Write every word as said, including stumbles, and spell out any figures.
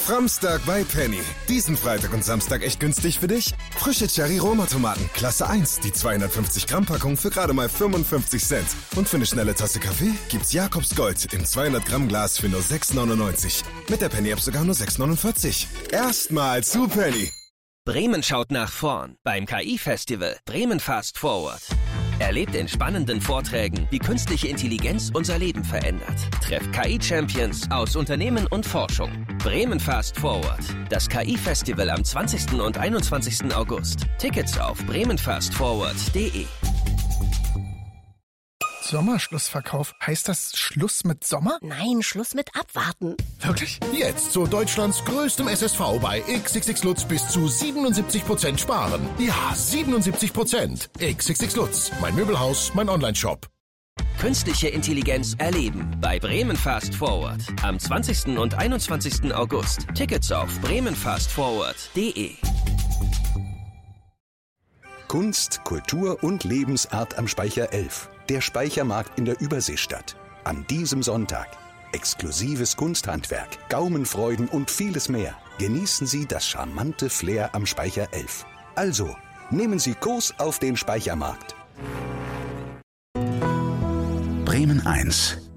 Framstag bei Penny. Diesen Freitag und Samstag echt günstig für dich? Frische Cherry-Roma-Tomaten, Klasse eins, die zweihundertfünfzig Gramm Packung für gerade mal fünfundfünfzig Cent. Und für eine schnelle Tasse Kaffee gibt's Jakobs Gold im zweihundert Gramm Glas für nur sechs neunundneunzig. Mit der Penny-App sogar nur sechs neunundvierzig. Erstmal zu Penny. Bremen schaut nach vorn beim K I-Festival Bremen Fast Forward. Erlebt in spannenden Vorträgen, wie künstliche Intelligenz unser Leben verändert. Trefft K I-Champions aus Unternehmen und Forschung. Bremen Fast Forward. Das K I-Festival am zwanzigsten und einundzwanzigsten August. Tickets auf bremen fast forward punkt de. Sommerschlussverkauf. Heißt das Schluss mit Sommer? Nein, Schluss mit Abwarten. Wirklich? Jetzt zu Deutschlands größtem S S V bei X X X Lutz bis zu siebenundsiebzig Prozent sparen. Ja, siebenundsiebzig Prozent. X X X Lutz, mein Möbelhaus, mein Onlineshop. Künstliche Intelligenz erleben bei Bremen Fast Forward. Am zwanzigsten und einundzwanzigsten August. Tickets auf bremen fast forward punkt de. Kunst, Kultur und Lebensart am Speicher elf. Der Speichermarkt in der Überseestadt. An diesem Sonntag. Exklusives Kunsthandwerk, Gaumenfreuden und vieles mehr. Genießen Sie das charmante Flair am Speicher elf. Also, nehmen Sie Kurs auf den Speichermarkt. Bremen eins.